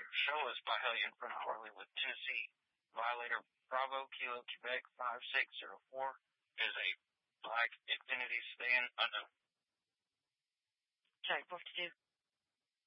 show us by Hellion from Hollywood, Tennessee. Violator Bravo Kilo Quebec 5604 is a black Infinity sedan unknown. Check 42.